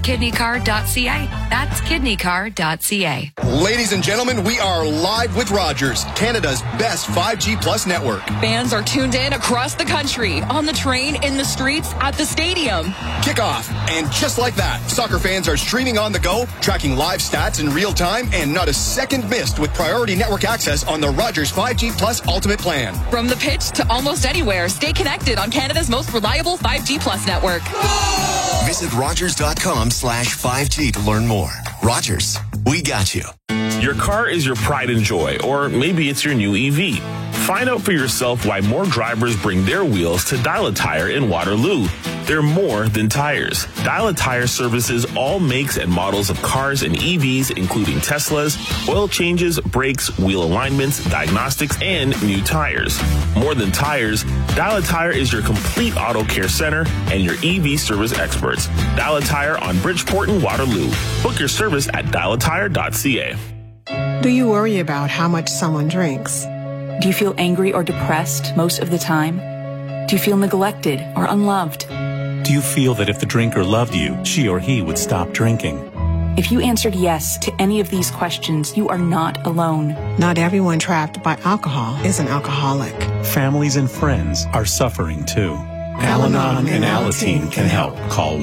KidneyCar.ca. That's KidneyCar.ca. Ladies and gentlemen, we are live with Rogers, Canada's best 5G Plus network. Fans are tuned in across the country, on the train, in the streets, at the stadium. Kickoff. And just like that, soccer fans are streaming on the go, tracking live stats in real time, and not a second missed with priority network access on the Rogers 5G Plus Ultimate Plan. From the pitch to almost anywhere, stay connected on Canada's most reliable 5G Plus network. Visit Rogers.com/5G to learn more. Rogers, we got you. Your car is your pride and joy, or maybe it's your new EV. Find out for yourself why more drivers bring their wheels to Dial Tire in Waterloo. They're more than tires. Dial Tire services all makes and models of cars and EVs, including Teslas, oil changes, brakes, wheel alignments, diagnostics, and new tires. More than tires, Dial Tire is your complete auto care center and your EV service experts. Dial Tire on Bridgeport and Waterloo. Book your service at dialattire.ca. Do you worry about how much someone drinks? Do you feel angry or depressed most of the time? Do you feel neglected or unloved? Do you feel that if the drinker loved you, she or he would stop drinking? If you answered yes to any of these questions, you are not alone. Not everyone trapped by alcohol is an alcoholic. Families and friends are suffering too. Al-Anon and Alateen can help. Call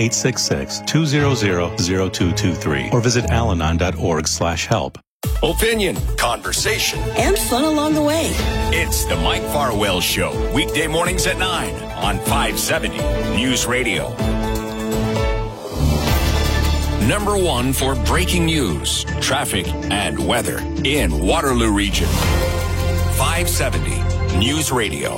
1-866-200-0223 or visit alanon.org/help. Opinion, conversation, and fun along the way. It's the Mike Farwell Show, weekday mornings at 9 on 570 News Radio. Number one for breaking news, traffic, and weather in Waterloo Region. 570 News Radio.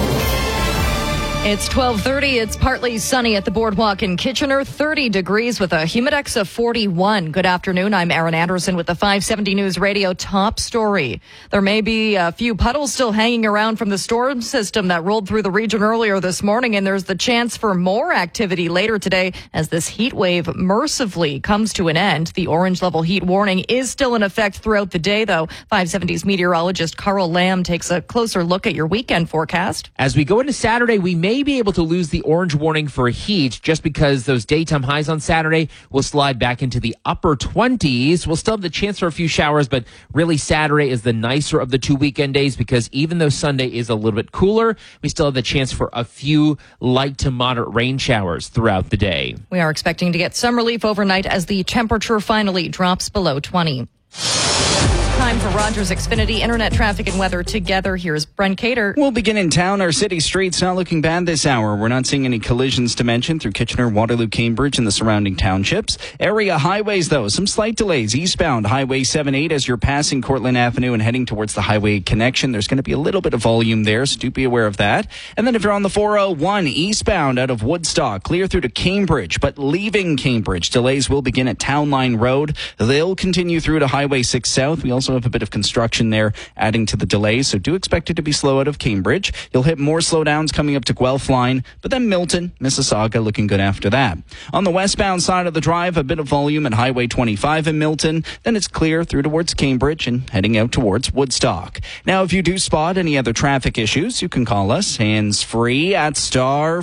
It's 12:30. It's partly sunny at the Boardwalk in Kitchener, 30 degrees with a humidex of 41. Good afternoon. I'm Erin Anderson with the 570 News Radio top story. There may be a few puddles still hanging around from the storm system that rolled through the region earlier this morning, and there's the chance for more activity later today as this heat wave mercifully comes to an end. The orange level heat warning is still in effect throughout the day, though. 570's meteorologist Carl Lamb takes a closer look at your weekend forecast. As we go into Saturday, we may be able to lose the orange warning for heat just because those daytime highs on Saturday will slide back into the upper 20s. We'll still have the chance for a few showers, but really Saturday is the nicer of the two weekend days because even though Sunday is a little bit cooler, we still have the chance for a few light to moderate rain showers throughout the day. We are expecting to get some relief overnight as the temperature finally drops below 20. Time for Rogers Xfinity Internet traffic and weather together. Here's Brent Cater. We'll begin in town. Our city streets not looking bad this hour. We're not seeing any collisions to mention through Kitchener, Waterloo, Cambridge, and the surrounding townships. Area highways, though, some slight delays. Eastbound Highway 78 as you're passing Cortland Avenue and heading towards the highway connection. There's going to be a little bit of volume there, so do be aware of that. And then if you're on the 401 eastbound out of Woodstock, clear through to Cambridge, but leaving Cambridge, delays will begin at Town Line Road. They'll continue through to Highway 6 South. We also have a bit of construction there adding to the delays, so do expect it to be slow out of Cambridge. You'll hit more slowdowns coming up to Guelph Line, but then Milton, Mississauga looking good after that. On the westbound side of the drive, a bit of volume at Highway 25 in Milton, then it's clear through towards Cambridge and heading out towards Woodstock. Now, if you do spot any other traffic issues, you can call us hands-free at star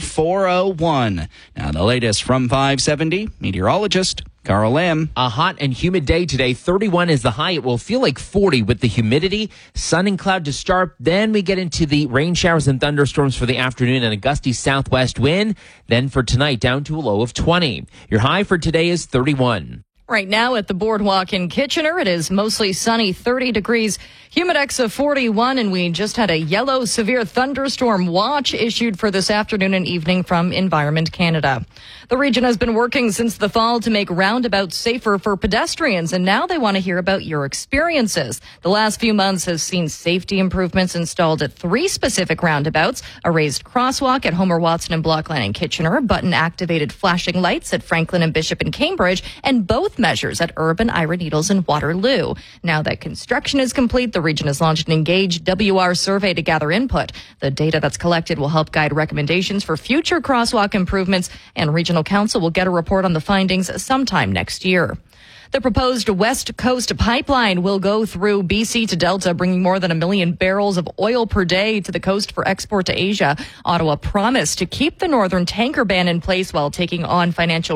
401. Now, the latest from 570, meteorologist Carl Lamb. A hot and humid day today. 31 is the high. It will feel like 40 with the humidity. Sun and cloud to start. Then we get into the rain showers and thunderstorms for the afternoon and a gusty southwest wind. Then for tonight, down to a low of 20. Your high for today is 31. Right now at the Boardwalk in Kitchener, it is mostly sunny, 30 degrees, humidex of 41, and we just had a yellow severe thunderstorm watch issued for this afternoon and evening from Environment Canada. The region has been working since the fall to make roundabouts safer for pedestrians, and now they want to hear about your experiences. The last few months has seen safety improvements installed at 3 specific roundabouts, a raised crosswalk at Homer Watson and Blockland in Kitchener, button-activated flashing lights at Franklin and Bishop in Cambridge, and both measures at Urban, Ira Needles, and Waterloo. Now that construction is complete, the region has launched an Engage WR survey to gather input. The data that's collected will help guide recommendations for future crosswalk improvements, and Regional Council will get a report on the findings sometime next year. The proposed West Coast pipeline will go through BC to Delta, bringing more than 1 million barrels of oil per day to the coast for export to Asia. Ottawa promised to keep the northern tanker ban in place while taking on financial